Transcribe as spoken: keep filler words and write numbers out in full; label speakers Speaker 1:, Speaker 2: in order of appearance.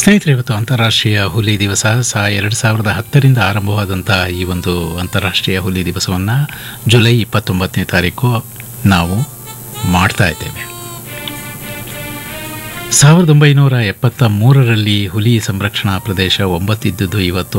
Speaker 1: ಸ್ನೇಹಿತರೆ, ಇವತ್ತು ಅಂತಾರಾಷ್ಟ್ರೀಯ ಹುಲಿ ದಿವಸ. ಸಹ ಎರಡು ಸಾವಿರದ ಹತ್ತರಿಂದ ಆರಂಭವಾದಂಥ ಈ ಒಂದು ಅಂತಾರಾಷ್ಟ್ರೀಯ ಹುಲಿ ದಿವಸವನ್ನು ಜುಲೈ ಇಪ್ಪತ್ತೊಂಬತ್ತನೇ ತಾರೀಕು ನಾವು ಮಾಡ್ತಾ ಇದ್ದೇವೆ. ಸಾವಿರದ ಒಂಬೈನೂರ ಎಪ್ಪತ್ತ ಮೂರರಲ್ಲಿ ಹುಲಿ ಸಂರಕ್ಷಣಾ ಪ್ರದೇಶ ಒಂಬತ್ತಿದ್ದುದು ಇವತ್ತು